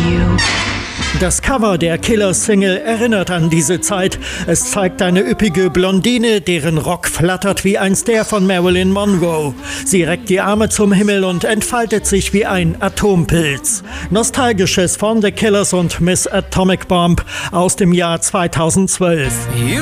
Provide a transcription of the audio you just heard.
Das Cover der Killers-Single erinnert an diese Zeit. Es zeigt eine üppige Blondine, deren Rock flattert wie einst der von Marilyn Monroe. Sie reckt die Arme zum Himmel und entfaltet sich wie ein Atompilz. Nostalgisches von The Killers und Miss Atomic Bomb aus dem Jahr 2012.